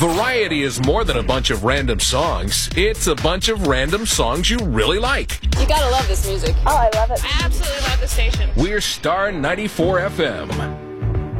Variety is more than a bunch of random songs. It's a bunch of random songs you really like. You gotta love this music. Oh, I love it. I absolutely love the station. We're Star 94 FM.